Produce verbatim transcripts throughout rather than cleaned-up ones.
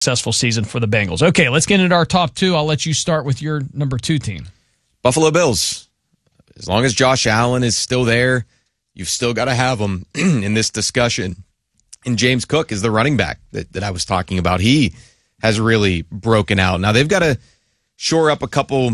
successful season for the Bengals. Okay, let's get into our top two. I'll let you start with your number two team. Buffalo Bills. As long as Josh Allen is still there, you've still got to have him in this discussion. And James Cook is the running back that, that I was talking about. He has really broken out. Now, they've got to shore up a couple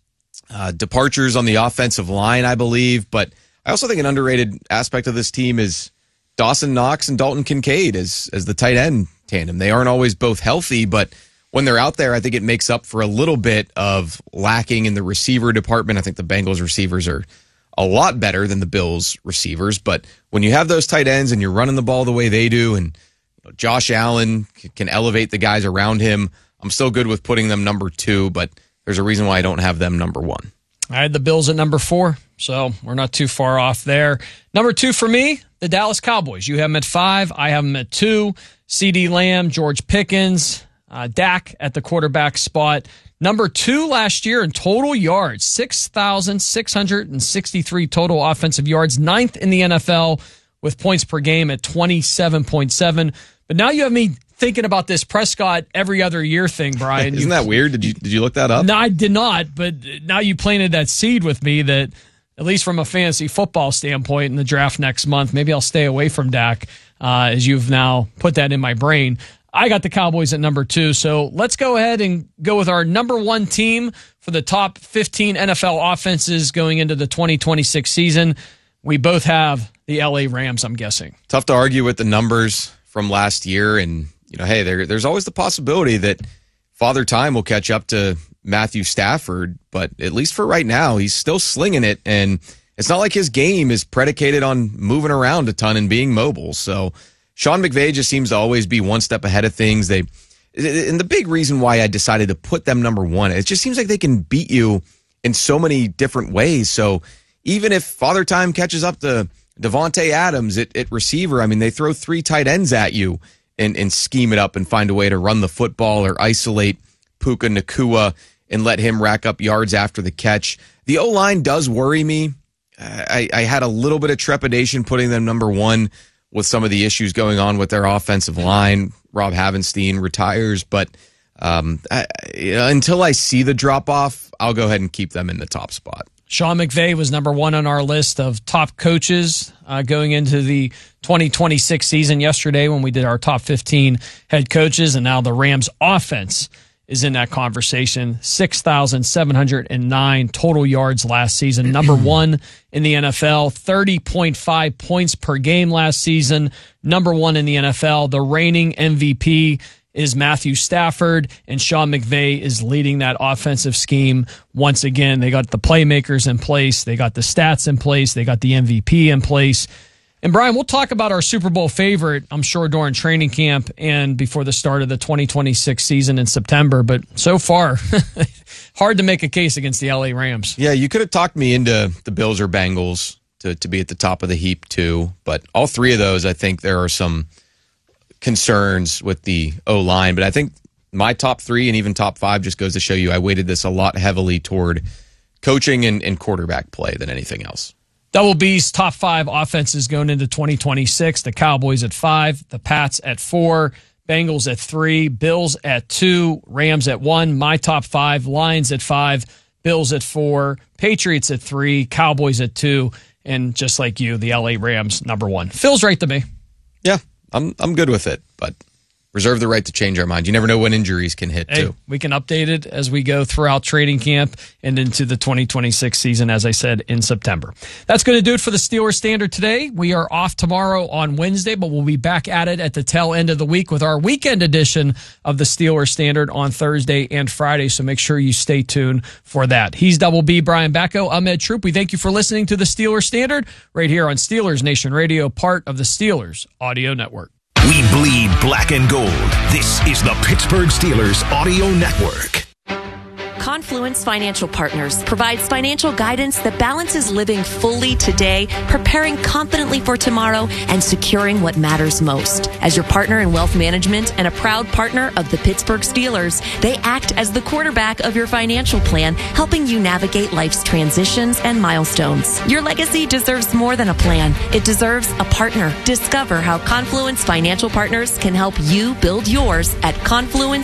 uh, departures on the offensive line, I believe. But I also think an underrated aspect of this team is Dawson Knox and Dalton Kincaid as, as the tight end tandem. They aren't always both healthy, but when they're out there, I think it makes up for a little bit of lacking in the receiver department. I think the Bengals receivers are a lot better than the Bills receivers, but when you have those tight ends and you're running the ball the way they do, and you know, Josh Allen can elevate the guys around him, I'm still good with putting them number two, but there's a reason why I don't have them number one. I had the Bills at number four, so we're not too far off there. Number two for me, the Dallas Cowboys. You have them at five. I have them at two. CeeDee Lamb, George Pickens, uh, Dak at the quarterback spot. Number two last year in total yards, six thousand six hundred sixty-three total offensive yards. Ninth in the N F L with points per game at twenty-seven point seven. But now you have me thinking about this Prescott every other year thing, Brian. Isn't you, that weird? Did you did you look that up? No, I did not. But now you planted that seed with me that, at least from a fantasy football standpoint in the draft next month, maybe I'll stay away from Dak uh, as you've now put that in my brain. I got the Cowboys at number two, so let's go ahead and go with our number one team for the top fifteen N F L offenses going into the twenty twenty-six season. We both have the L A Rams, I'm guessing. Tough to argue with the numbers from last year, and you know, hey, there, there's always the possibility that Father Time will catch up to Matthew Stafford, but at least for right now, he's still slinging it, and it's not like his game is predicated on moving around a ton and being mobile, so Sean McVay just seems to always be one step ahead of things. They, and the big reason why I decided to put them number one, it just seems like they can beat you in so many different ways. So even if Father Time catches up to Devontae Adams at, at receiver, I mean, they throw three tight ends at you and, and scheme it up and find a way to run the football or isolate Puka Nacua and let him rack up yards after the catch. The O-line does worry me. I, I had a little bit of trepidation putting them number one with some of the issues going on with their offensive line. Rob Havenstein retires, but um, I, until I see the drop-off, I'll go ahead and keep them in the top spot. Sean McVay was number one on our list of top coaches uh, going into the twenty twenty-six season yesterday when we did our top fifteen head coaches, and now the Rams offense is in that conversation. six thousand seven hundred nine total yards last season. Number one in the N F L. thirty point five points per game last season. Number one in the N F L. The reigning M V P is Matthew Stafford, and Sean McVay is leading that offensive scheme. Once again, they got the playmakers in place. They got the stats in place. They got the M V P in place. And Brian, we'll talk about our Super Bowl favorite, I'm sure, during training camp and before the start of the twenty twenty-six season in September. But so far, hard to make a case against the L A Rams. Yeah, you could have talked me into the Bills or Bengals to, to be at the top of the heap too. But all three of those, I think there are some concerns with the O-line. But I think my top three and even top five just goes to show you I weighted this a lot heavily toward coaching and, and quarterback play than anything else. Double B's top five offenses going into twenty twenty-six. The Cowboys at five, the Pats at four, Bengals at three, Bills at two, Rams at one. My top five, Lions at five, Bills at four, Patriots at three, Cowboys at two, and just like you, the L A Rams number one. Feels right to me. Yeah, I'm I'm good with it, but reserve the right to change our mind. You never know when injuries can hit, hey, too. We can update it as we go throughout training camp and into the twenty twenty-six season, as I said, in September. That's going to do it for the Steelers Standard today. We are off tomorrow on Wednesday, but we'll be back at it at the tail end of the week with our weekend edition of the Steelers Standard on Thursday and Friday, so make sure you stay tuned for that. He's Double B, Brian Bacco. I'm Ed Troop. We thank you for listening to the Steelers Standard right here on Steelers Nation Radio, part of the Steelers Audio Network. We bleed black and gold. This is the Pittsburgh Steelers Audio Network. Confluence Financial Partners provides financial guidance that balances living fully today, preparing confidently for tomorrow, and securing what matters most. As your partner in wealth management and a proud partner of the Pittsburgh Steelers, they act as the quarterback of your financial plan, helping you navigate life's transitions and milestones. Your legacy deserves more than a plan. It deserves a partner. Discover how Confluence Financial Partners can help you build yours at confluence